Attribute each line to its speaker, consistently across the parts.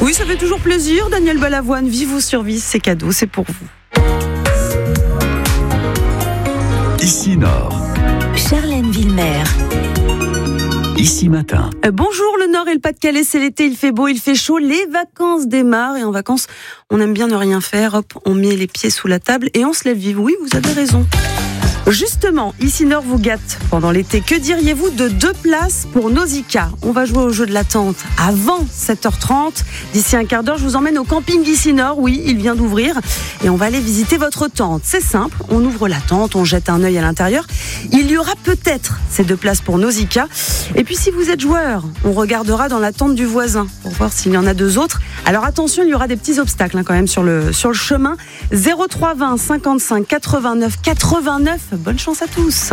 Speaker 1: Oui, ça fait toujours plaisir. Daniel Balavoine, Vie vous survie, c'est cadeau, c'est pour vous.
Speaker 2: Ici Nord.
Speaker 3: Charlène Villemer.
Speaker 2: Ici Matin.
Speaker 1: Bonjour le Nord et le Pas-de-Calais, c'est l'été, il fait beau, il fait chaud, les vacances démarrent et en vacances, on aime bien ne rien faire, hop, on met les pieds sous la table et on se lève vivre. Oui, vous avez raison. Justement, Ici Nord vous gâte pendant l'été. Que diriez-vous de 2 places pour Nausicaa ? On va jouer au jeu de la tente avant 7h30. D'ici un quart d'heure, je vous emmène au camping Ici Nord. Oui, il vient d'ouvrir. Et on va aller visiter votre tente. C'est simple, on ouvre la tente, on jette un œil à l'intérieur. Il y aura peut-être ces 2 places pour Nausicaa. Et puis si vous êtes joueur, on regardera dans la tente du voisin pour voir s'il y en a 2 autres. Alors attention, il y aura des petits obstacles quand même sur le chemin. 03 20 55 89 89. Bonne chance à tous.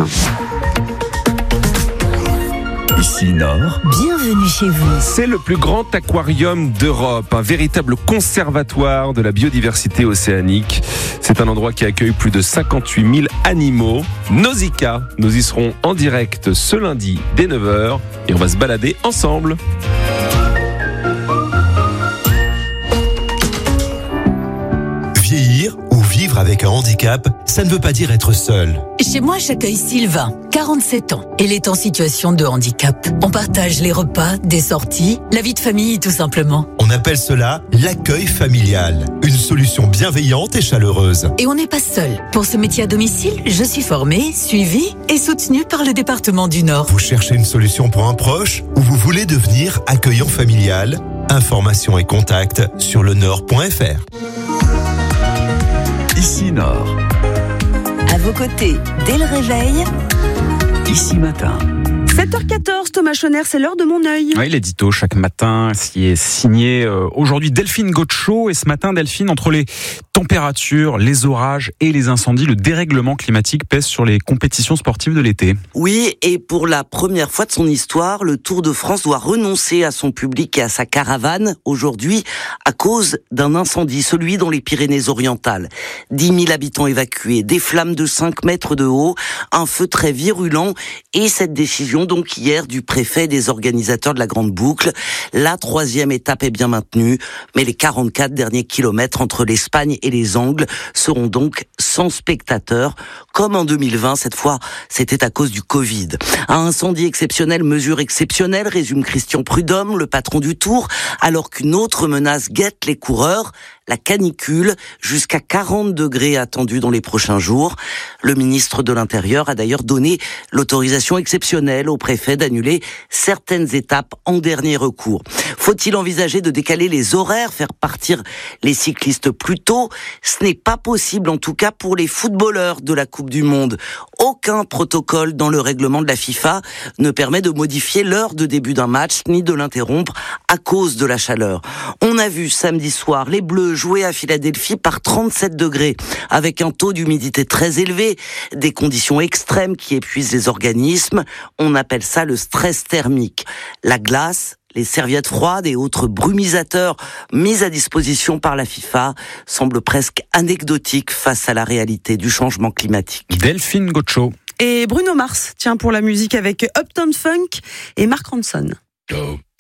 Speaker 2: Ici Nord.
Speaker 3: Bienvenue chez vous.
Speaker 4: C'est le plus grand aquarium d'Europe, un véritable conservatoire de la biodiversité océanique. C'est un endroit qui accueille plus de 58 000 animaux. Nausicaa, nous y serons en direct ce lundi dès 9h et on va se balader ensemble.
Speaker 5: Vieillir ou vivre avec un handicap, ça ne veut pas dire être seul.
Speaker 3: Chez moi, j'accueille Sylvain, 47 ans. Il est en situation de handicap. On partage les repas, des sorties, la vie de famille tout simplement.
Speaker 5: On appelle cela l'accueil familial. Une solution bienveillante et chaleureuse.
Speaker 3: Et on n'est pas seul. Pour ce métier à domicile, je suis formée, suivie et soutenue par le département du Nord.
Speaker 5: Vous cherchez une solution pour un proche ou vous voulez devenir accueillant familial ? Informations et contacts sur lenord.fr.
Speaker 2: Ici Nord.
Speaker 3: À vos côtés, dès le réveil,
Speaker 2: Ici Matin.
Speaker 1: 7h14, Thomas Schoner, c'est l'heure de mon œil.
Speaker 6: Oui, l'édito chaque matin, qui est signé aujourd'hui Delphine Gaucho. Et ce matin, Delphine, entre les températures, les orages et les incendies, le dérèglement climatique pèse sur les compétitions sportives de l'été.
Speaker 7: Oui, et pour la première fois de son histoire, le Tour de France doit renoncer à son public et à sa caravane aujourd'hui à cause d'un incendie, celui dans les Pyrénées-Orientales. 10 000 habitants évacués, des flammes de 5 mètres de haut, un feu très virulent et cette décision donc hier du préfet et des organisateurs de la Grande Boucle. La 3e étape est bien maintenue, mais les 44 derniers kilomètres entre l'Espagne et les Angles seront donc sans spectateurs, comme en 2020. Cette fois, c'était à cause du Covid. Un incendie exceptionnel, mesure exceptionnelle, résume Christian Prudhomme, le patron du Tour, alors qu'une autre menace guette les coureurs, la canicule, jusqu'à 40 degrés attendus dans les prochains jours. Le ministre de l'Intérieur a d'ailleurs donné l'autorisation exceptionnelle au préfet d'annuler certaines étapes en dernier recours. Faut-il envisager de décaler les horaires, faire partir les cyclistes plus tôt ? Ce n'est pas possible, en tout cas pour les footballeurs de la Coupe du Monde. Aucun protocole dans le règlement de la FIFA ne permet de modifier l'heure de début d'un match, ni de l'interrompre à cause de la chaleur. On a vu samedi soir les Bleus jouer à Philadelphie par 37 degrés, avec un taux d'humidité très élevé, des conditions extrêmes qui épuisent les organismes. On appelle ça le stress thermique. La glace, les serviettes froides et autres brumisateurs mis à disposition par la FIFA semblent presque anecdotiques face à la réalité du changement climatique.
Speaker 6: Delphine Gaucho.
Speaker 1: Et Bruno Mars, tiens, pour la musique avec Uptown Funk et Mark Ronson.
Speaker 2: Go.